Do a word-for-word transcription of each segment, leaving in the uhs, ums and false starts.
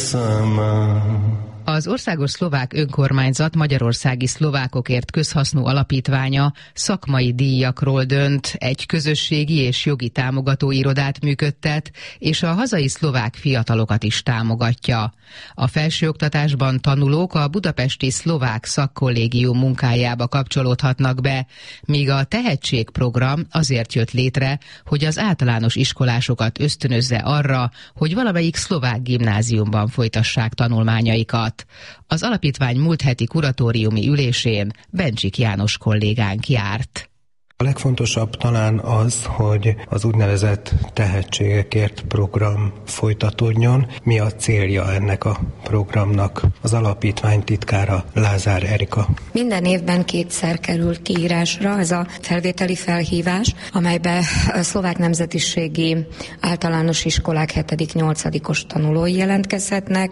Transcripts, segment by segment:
sama. Az Országos Szlovák Önkormányzat Magyarországi Szlovákokért Közhasznú Alapítványa szakmai díjakról dönt, egy közösségi és jogi támogató irodát működtet, és a hazai szlovák fiatalokat is támogatja. A felsőoktatásban tanulók a budapesti szlovák szakkollégium munkájába kapcsolódhatnak be, míg a tehetségprogram azért jött létre, hogy az általános iskolásokat ösztönözze arra, hogy valamelyik szlovák gimnáziumban folytassák tanulmányaikat. Az alapítvány múlt heti kuratóriumi ülésén Bencsik János kollégánk járt. A legfontosabb talán az, hogy az úgynevezett tehetségekért program folytatódjon. Mi a célja ennek a programnak? Az alapítvány titkára Lázár Erika. Minden évben kétszer kerül kiírásra ez a felvételi felhívás, amelybe a szlovák nemzetiségi általános iskolák hetedik-nyolcadikos tanulói jelentkezhetnek,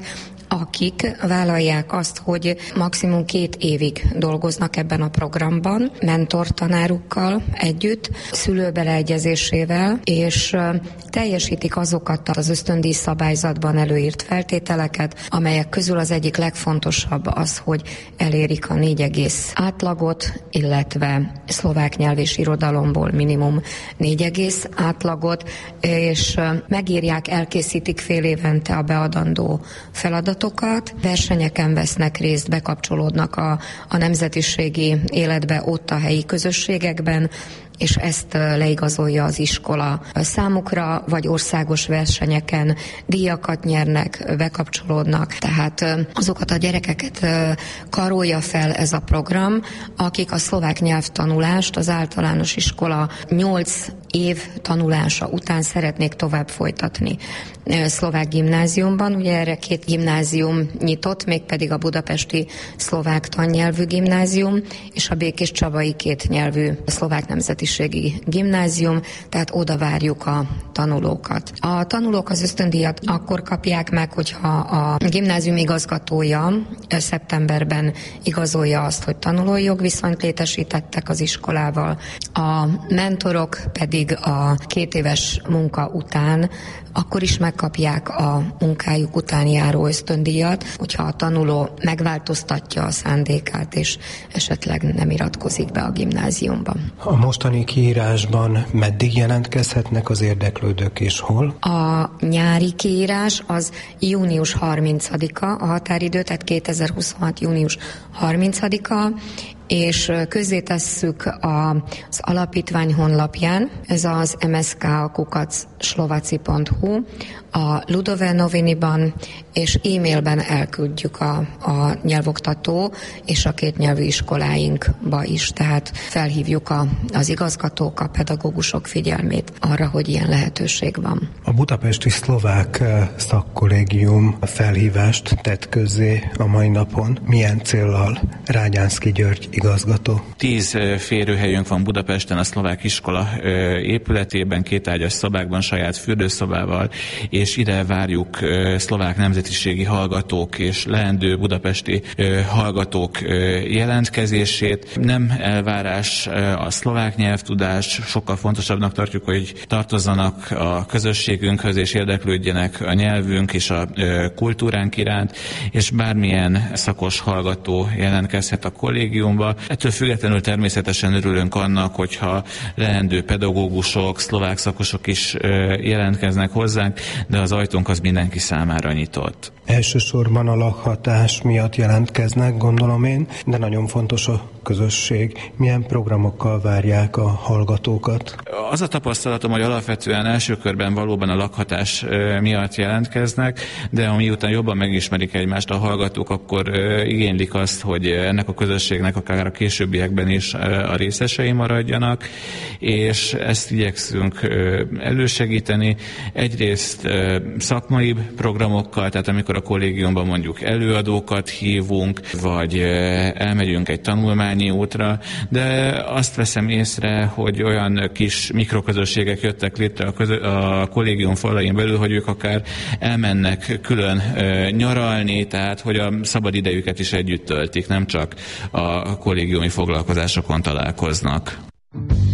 akik vállalják azt, hogy maximum két évig dolgoznak ebben a programban, mentortanárukkal együtt, szülő beleegyezésével, és teljesítik azokat az ösztöndíj szabályzatban előírt feltételeket, amelyek közül az egyik legfontosabb az, hogy elérik a négy egész átlagot, illetve szlovák nyelv és irodalomból minimum négy egész átlagot, és megírják, elkészítik fél évente a beadandó feladatokat, versenyeken vesznek részt, bekapcsolódnak a, a nemzetiségi életbe ott a helyi közösségekben, és ezt leigazolja az iskola számukra, vagy országos versenyeken díjakat nyernek, bekapcsolódnak. Tehát azokat a gyerekeket karolja fel ez a program, akik a szlovák nyelvtanulást az általános iskola nyolc év tanulása után szeretnék tovább folytatni szlovák gimnáziumban. Ugye erre két gimnázium nyitott, mégpedig a budapesti szlovák tannyelvű gimnázium és a Békés Csabai kétnyelvű szlovák nemzetiségi gimnázium, tehát oda várjuk a tanulókat. A tanulók az ösztöndíjat akkor kapják meg, hogyha a gimnázium igazgatója szeptemberben igazolja azt, hogy tanulói jogviszonyt létesítettek az iskolával. A mentorok pedig a két éves munka után akkor is megkapják a munkájuk után járó ösztöndíjat, hogyha a tanuló megváltoztatja a szándékát, és esetleg nem iratkozik be a gimnáziumban. A mostani kiírásban meddig jelentkezhetnek az érdeklődők, és hol? A nyári kiírás az június harmincadika a határidő, tehát kétezer-huszonhat június harmincadika, és közzétesszük az alapítvány honlapján, ez az em es ká kukac slovaci pont hu, a Ludové noviniban, és e-mailben elküldjük a, a nyelvoktató és a kétnyelvű iskoláinkba is, tehát felhívjuk a, az igazgatók, a pedagógusok figyelmét arra, hogy ilyen lehetőség van. A budapesti szlovák szakkollégium felhívást tett közzé a mai napon. Milyen céllal? Rágyánszky György igazgató. Tíz férőhelyünk van Budapesten a szlovák iskola épületében, kétágyas szobákban, saját fürdőszobával, és ide várjuk szlovák nemzetiségi hallgatók és leendő budapesti hallgatók jelentkezését. Nem elvárás a szlovák nyelvtudás, sokkal fontosabbnak tartjuk, hogy tartozzanak a közösségünkhöz és érdeklődjenek a nyelvünk és a kultúránk iránt, és bármilyen szakos hallgató jelentkezhet a kollégiumba. Ettől függetlenül természetesen örülünk annak, hogyha leendő pedagógusok, szlovák szakosok is jelentkeznek hozzánk, de az ajtónk az mindenki számára nyitott. Elsősorban a lakhatás miatt jelentkeznek, gondolom én, de nagyon fontos a közösség. Milyen programokkal várják a hallgatókat? Az a tapasztalatom, hogy alapvetően első körben valóban a lakhatás miatt jelentkeznek, de miután jobban megismerik egymást a hallgatók, akkor igénylik azt, hogy ennek a közösségnek akár a későbbiekben is a részesei maradjanak, és ezt igyekszünk elősegíteni. Egyrészt szakmai programokkal, tehát amikor a kollégiumban mondjuk előadókat hívunk, vagy elmegyünk egy tanulmányi útra, de azt veszem észre, hogy olyan kis mikroközösségek jöttek létre a, közö- a kollégium falain belül, hogy ők akár elmennek külön nyaralni, tehát hogy a szabad idejüket is együtt töltik, nem csak a kollégiumi foglalkozásokon találkoznak.